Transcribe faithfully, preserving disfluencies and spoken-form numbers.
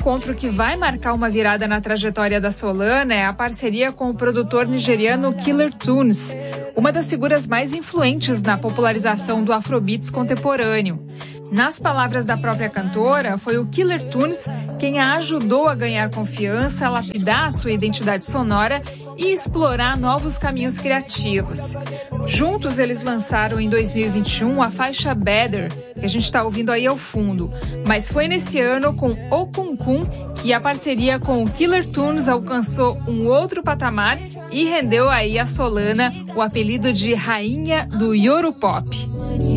encontro que vai marcar uma virada na trajetória da Solana é a parceria com o produtor nigeriano Killer Tunes, uma das figuras mais influentes na popularização do Afrobeats contemporâneo. Nas palavras da própria cantora, foi o Killer Tunes quem a ajudou a ganhar confiança, a lapidar a sua identidade sonora e explorar novos caminhos criativos. Juntos, eles lançaram em dois mil e vinte e um a faixa Better, que a gente está ouvindo aí ao fundo. Mas foi nesse ano, com Okunkun, que a parceria com o Killer Tunes alcançou um outro patamar e rendeu aí a Solana o apelido de Rainha do Yoropop.